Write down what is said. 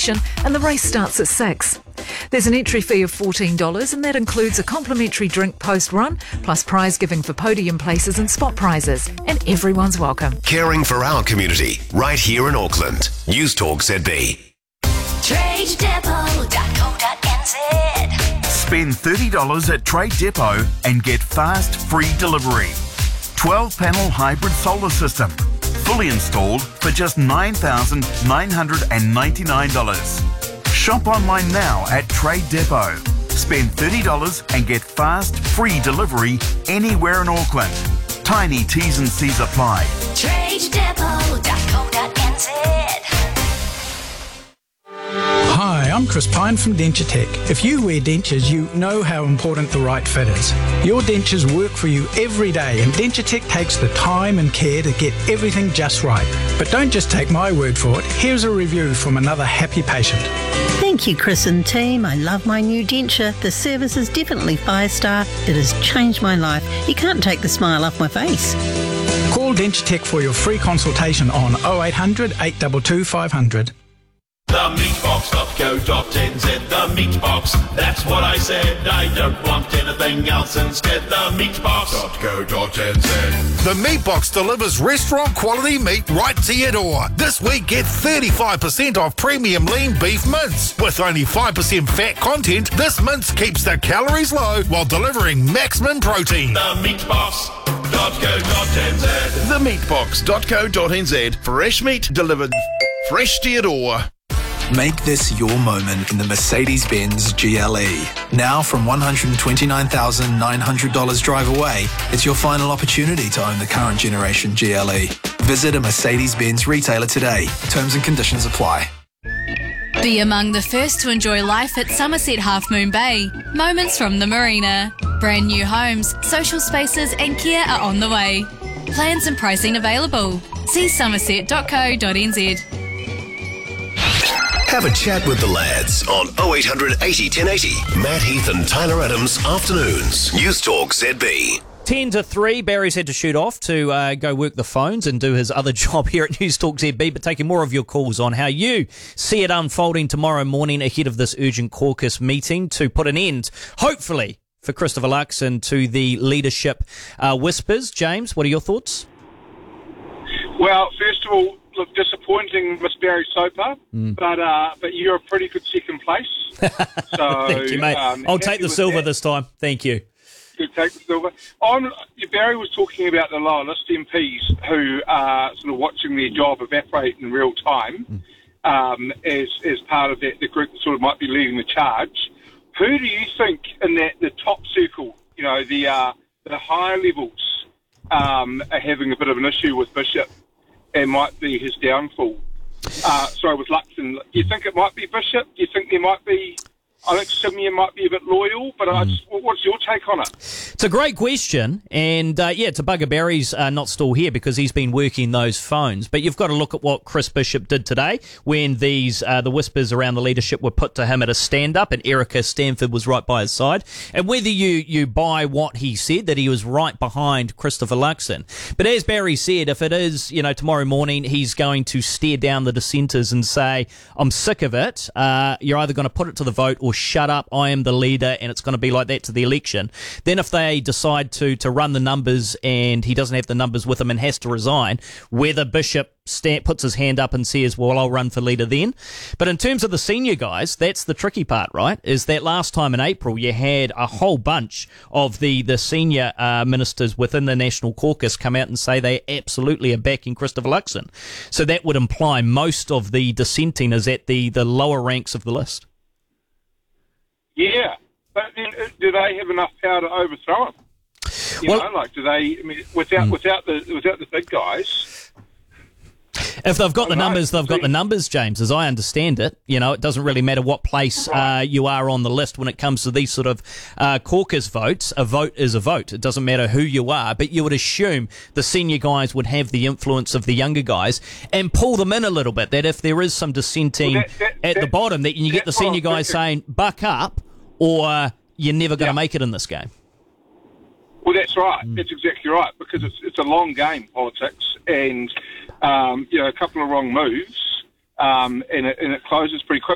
station, and the race starts at 6. There's an entry fee of $14 and that includes a complimentary drink post-run, plus prize giving for podium places and spot prizes. And everyone's welcome. Caring for our community, right here in Auckland. News Talk ZB. TradeDepot.co.nz. Spend $30 at Trade Depot and get fast, free delivery. 12-panel hybrid solar system. Fully installed for just $9,999. Shop online now at Trade Depot. Spend $30 and get fast, free delivery anywhere in Auckland. Tiny T's and C's apply. TradeDepot.co.nz. Hi, I'm Chris Pine from Denture Tech. If you wear dentures, you know how important the right fit is. Your dentures work for you every day, and Denture Tech takes the time and care to get everything just right. But don't just take my word for it. Here's a review from another happy patient. Thank you, Chris and team. I love my new denture. The service is definitely 5-star. It has changed my life. You can't take the smile off my face. Call Denture Tech for your free consultation on 0800 822 500. TheMeatBox.co.nz, the Meatbox, that's what I said. I don't want anything else instead. TheMeatBox.co.nz. The Meatbox delivers restaurant quality meat right to your door. This week, get 35% off premium lean beef mince. With only 5% fat content, this mince keeps the calories low while delivering maximum protein. TheMeatBox.co.nz. TheMeatBox.co.nz. Fresh meat delivered fresh to your door. Make this your moment in the Mercedes-Benz GLE. Now from $129,900 drive away, it's your final opportunity to own the current generation GLE. Visit a Mercedes-Benz retailer today. Terms and conditions apply. Be among the first to enjoy life at Somerset Half Moon Bay. Moments from the marina. Brand new homes, social spaces and care are on the way. Plans and pricing available. See somerset.co.nz. Have a chat with the lads on 0800 80 1080. Matt Heath and Tyler Adams, afternoons. News Talk ZB. 10 to 3, Barry's had to shoot off to go work the phones and do his other job here at News Talk ZB, but taking more of your calls on how you see it unfolding tomorrow morning ahead of this urgent caucus meeting to put an end, hopefully, for Christopher Luxon to the leadership whispers. James, what are your thoughts? Well, first of all, look, disappointing, Miss Barry Soper, but you're a pretty good second place. So, thank you, mate. I'll take the silver this time. Thank you. Good, take the silver. Barry was talking about the lower list MPs who are sort of watching their job evaporate in real time as part of the group that sort of might be leading the charge. Who do you think in the top circle, the higher levels, are having a bit of an issue with Bishop? It might be his downfall. With Luxon. Do you think it might be Bishop? Do you think there might be... I think Simeon might be a bit loyal, but what's your take on it? It's a great question, and it's a bugger Barry's not still here because he's been working those phones. But you've got to look at what Chris Bishop did today when these the whispers around the leadership were put to him at a stand-up, and Erica Stanford was right by his side. And whether you buy what he said, that he was right behind Christopher Luxon. But as Barry said, if it is, tomorrow morning he's going to stare down the dissenters and say, I'm sick of it, you're either going to put it to the vote or shut up, I am the leader, and it's going to be like that to the election. Then if they decide to run the numbers and he doesn't have the numbers with him and has to resign, whether Bishop puts his hand up and says, well, I'll run for leader then. But in terms of the senior guys, that's the tricky part, right? Is that last time in April you had a whole bunch of the senior ministers within the National Caucus come out and say they absolutely are backing Christopher Luxon. So that would imply most of the dissenting is at the lower ranks of the list. Yeah, but then do they have enough power to overthrow him? Do they? I mean, without the big guys. If they've got the numbers, they've got the numbers, James. As I understand it, it doesn't really matter what place you are on the list when it comes to these sort of caucus votes. A vote is a vote. It doesn't matter who you are, but you would assume the senior guys would have the influence of the younger guys and pull them in a little bit. That if there is some dissenting at the bottom, that you get the senior guys saying, buck up, or you're never going to make it in this game. Well, that's right. That's exactly right, because it's a long game, politics, and a couple of wrong moves, and it closes pretty quick.